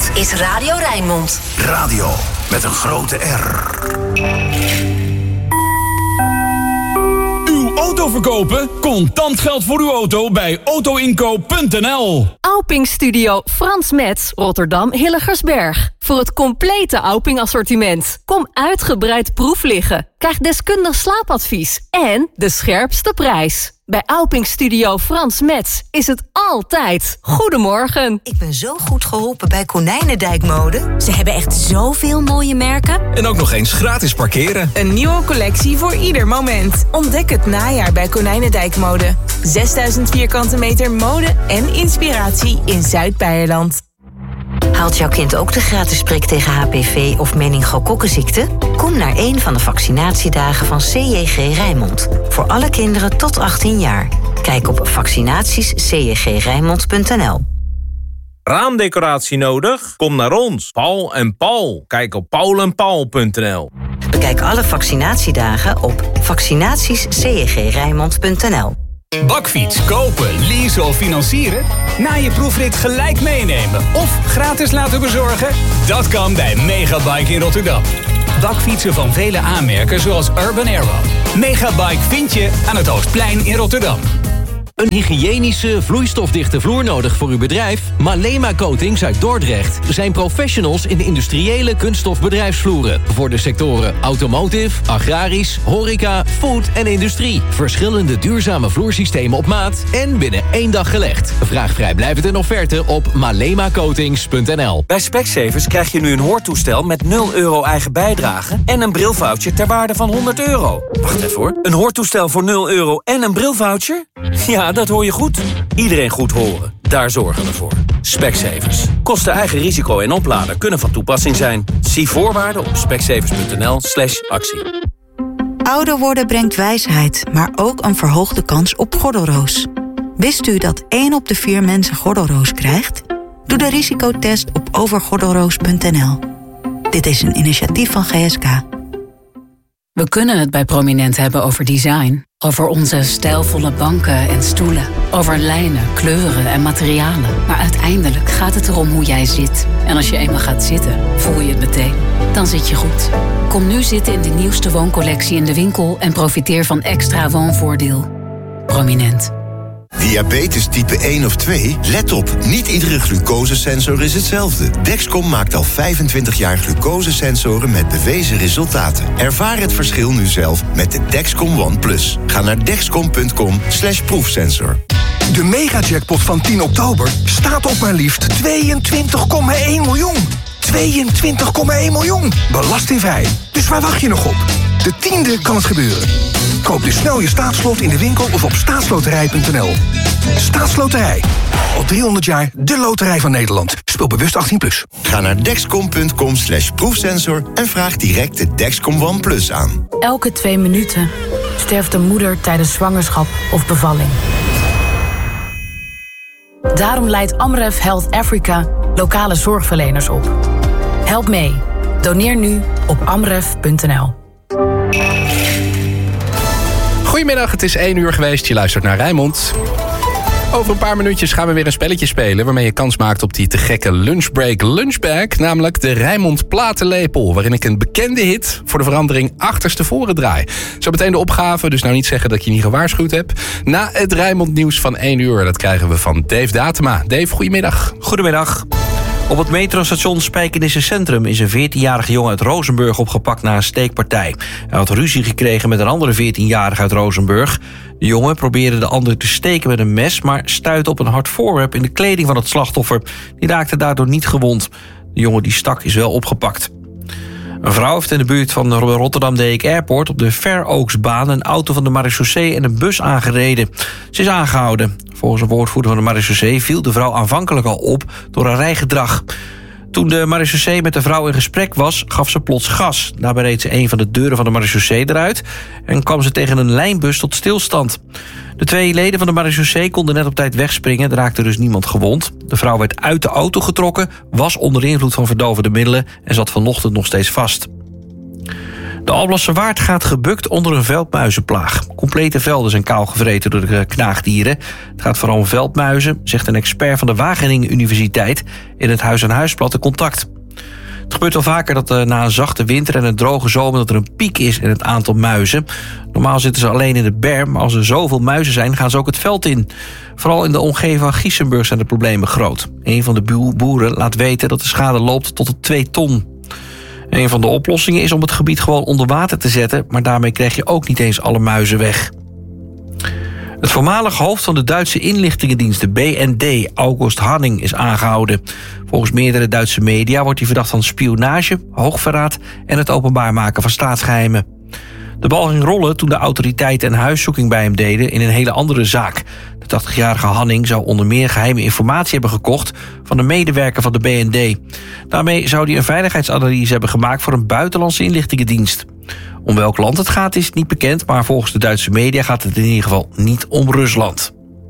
Dit is Radio Rijnmond. Radio met een grote R. Uw auto verkopen? Contant geld voor uw auto bij autoinkoop.nl. Auping Studio Frans Metz, Rotterdam Hilligersberg. Voor het complete Auping assortiment. Kom uitgebreid proef liggen. Krijg deskundig slaapadvies en de scherpste prijs. Bij Auping Studio Frans Metz is het altijd goedemorgen. Ik ben zo goed geholpen bij Konijnendijkmode. Ze hebben echt zoveel mooie merken. En ook nog eens gratis parkeren. Een nieuwe collectie voor ieder moment. Ontdek het najaar bij Konijnendijkmode. 6000 vierkante meter mode en inspiratie in Zuid-Beierland. Haalt jouw kind ook de gratis prik tegen HPV of meningokokkenziekte? Kom naar een van de vaccinatiedagen van CJG Rijnmond. Voor alle kinderen tot 18 jaar. Kijk op vaccinatiescjgrijnmond.nl. Raamdecoratie nodig? Kom naar ons. Paul en Paul. Kijk op paulenpaul.nl. Bekijk alle vaccinatiedagen op vaccinatiescjgrijnmond.nl. Bakfiets, kopen, leasen of financieren? Na je proefrit gelijk meenemen of gratis laten bezorgen? Dat kan bij Megabike in Rotterdam. Bakfietsen van vele aanmerken zoals Urban Arrow. Megabike vind je aan het Oostplein in Rotterdam. Een hygiënische, vloeistofdichte vloer nodig voor uw bedrijf? Malema Coatings uit Dordrecht zijn professionals in de industriële kunststof bedrijfsvloeren. Voor de sectoren automotive, agrarisch, horeca, food en industrie. Verschillende duurzame vloersystemen op maat en binnen 1 dag gelegd. Vraag vrijblijvend een offerte op malemacoatings.nl. Bij Specsavers krijg je nu een hoortoestel met 0 euro eigen bijdrage en een brilvoucher ter waarde van €100. Wacht even hoor. Een hoortoestel voor 0 euro en een brilvoucher? Ja, dat hoor je goed. Iedereen goed horen. Daar zorgen we voor. Specsavers. Kosten eigen risico en oplader kunnen van toepassing zijn. Zie voorwaarden op specsavers.nl/actie. Ouder worden brengt wijsheid, maar ook een verhoogde kans op gordelroos. Wist u dat 1 op de 4 mensen gordelroos krijgt? Doe de risicotest op overgordelroos.nl. Dit is een initiatief van GSK. We kunnen het bij Prominent hebben over design. Over onze stijlvolle banken en stoelen. Over lijnen, kleuren en materialen. Maar uiteindelijk gaat het erom hoe jij zit. En als je eenmaal gaat zitten, voel je het meteen. Dan zit je goed. Kom nu zitten in de nieuwste wooncollectie in de winkel en profiteer van extra woonvoordeel. Prominent. Diabetes type 1 of 2? Let op, niet iedere glucosesensor is hetzelfde. Dexcom maakt al 25 jaar glucosesensoren met bewezen resultaten. Ervaar het verschil nu zelf met de Dexcom One Plus. Ga naar dexcom.com/proefsensor. De megajackpot van 10 oktober staat op maar liefst 22,1 miljoen. 22,1 miljoen. Belastingvrij. Dus waar wacht je nog op? De 10e kan het gebeuren. Koop dus snel je staatslot in de winkel of op staatsloterij.nl. Staatsloterij. Al 300 jaar de loterij van Nederland. Speel bewust 18+. Ga naar dexcom.com/proefsensor en vraag direct de Dexcom One Plus aan. Elke 2 minuten sterft een moeder tijdens zwangerschap of bevalling. Daarom leidt Amref Health Africa lokale zorgverleners op. Help mee. Doneer nu op amref.nl. Goedemiddag, het is 1 uur geweest. Je luistert naar Rijnmond. Over een paar minuutjes gaan we weer een spelletje spelen waarmee je kans maakt op die te gekke lunchbreak lunchbag, namelijk de Rijnmond platenlepel, waarin ik een bekende hit voor de verandering achterstevoren draai. Zo meteen de opgave, dus nou niet zeggen dat ik je niet gewaarschuwd heb. Na het Rijnmond nieuws van 1 uur, dat krijgen we van Dave Datema. Dave, goedemiddag. Goedemiddag. Op het metrostation Spijkenisse Centrum is een 14-jarige jongen uit Rozenburg opgepakt na een steekpartij. Hij had ruzie gekregen met een andere 14-jarige uit Rozenburg. De jongen probeerde de ander te steken met een mes, maar stuitte op een hard voorwerp in de kleding van het slachtoffer. Die raakte daardoor niet gewond. De jongen die stak is wel opgepakt. Een vrouw heeft in de buurt van de Rotterdam Dijk Airport op de Fair Oaksbaan een auto van de marechaussee en een bus aangereden. Ze is aangehouden. Volgens een woordvoerder van de marechaussee viel de vrouw aanvankelijk al op door haar rijgedrag. Toen de marechaussee met de vrouw in gesprek was, gaf ze plots gas. Daarbij reed ze een van de deuren van de marechaussee eruit en kwam ze tegen een lijnbus tot stilstand. De 2 leden van de marechaussee konden net op tijd wegspringen. Er raakte dus niemand gewond. De vrouw werd uit de auto getrokken, was onder invloed van verdovende middelen en zat vanochtend nog steeds vast. De Alblasse Waard gaat gebukt onder een veldmuizenplaag. Complete velden zijn kaal gevreten door de knaagdieren. Het gaat vooral om veldmuizen, zegt een expert van de Wageningen Universiteit in het Huis-aan-Huisblad Contact. Het gebeurt wel vaker dat na een zachte winter en een droge zomer dat er een piek is in het aantal muizen. Normaal zitten ze alleen in de berm, maar als er zoveel muizen zijn, gaan ze ook het veld in. Vooral in de omgeving van Giesenburg zijn de problemen groot. Een van de boeren laat weten dat de schade loopt tot de 2 ton. Een van de oplossingen is om het gebied gewoon onder water te zetten, maar daarmee krijg je ook niet eens alle muizen weg. Het voormalig hoofd van de Duitse inlichtingendienst, de BND, August Hanning, is aangehouden. Volgens meerdere Duitse media wordt hij verdacht van spionage, hoogverraad en het openbaar maken van staatsgeheimen. De bal ging rollen toen de autoriteiten een huiszoeking bij hem deden in een hele andere zaak. De 80-jarige Hanning zou onder meer geheime informatie hebben gekocht van een medewerker van de BND. Daarmee zou hij een veiligheidsanalyse hebben gemaakt voor een buitenlandse inlichtingendienst. Om welk land het gaat is niet bekend, maar volgens de Duitse media gaat het in ieder geval niet om Rusland.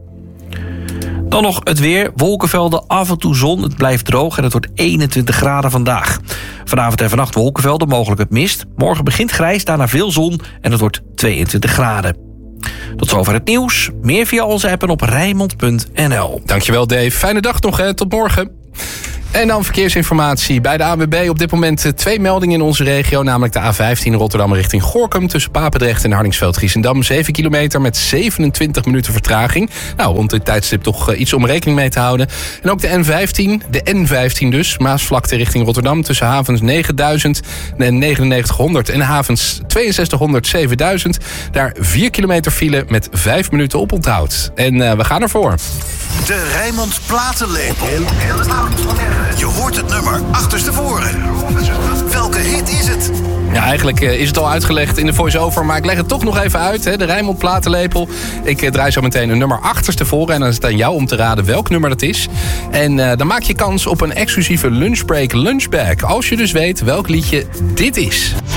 Dan nog het weer. Wolkenvelden, af en toe zon. Het blijft droog en het wordt 21 graden vandaag. Vanavond en vannacht wolkenvelden, mogelijk het mist. Morgen begint grijs, daarna veel zon en het wordt 22 graden. Tot zover het nieuws. Meer via onze app en op Rijnmond.nl. Dankjewel Dave. Fijne dag nog, hè. Tot morgen. En dan verkeersinformatie. Bij de ANWB op dit moment 2 meldingen in onze regio. Namelijk de A15 Rotterdam richting Gorinchem. Tussen Papendrecht en Hardingsveld-Giessendam. 7 kilometer met 27 minuten vertraging. Nou, rond dit tijdstip toch iets om rekening mee te houden. En ook de N15, de N15 dus. Maasvlakte richting Rotterdam. Tussen havens 9000 en 9900. En havens 6200, 7000. Daar 4 kilometer file met 5 minuten oponthoud. En we gaan ervoor. De Rijnmond Platenlepel. Je hoort het nummer achterstevoren. Welke hit is het? Ja, eigenlijk is het al uitgelegd in de voice-over, maar ik leg het toch nog even uit. Hè. De Rijnmond Platenlepel. Ik draai zo meteen een nummer achterstevoren en dan is het aan jou om te raden welk nummer dat is. En dan maak je kans op een exclusieve lunchbreak lunchbag. Als je dus weet welk liedje dit is.